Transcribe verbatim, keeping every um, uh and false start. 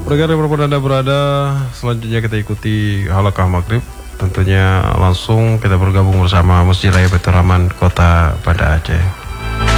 Pendengar dimanapun Anda berada, selanjutnya kita ikuti halakah maghrib. Tentunya langsung kita bergabung bersama Masjid Raya Baitur Rahman Kota Banda Aceh.